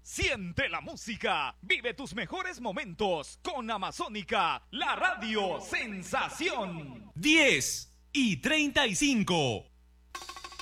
Siente la música, vive tus mejores momentos con Amazónica, la radio sensación. 10:35.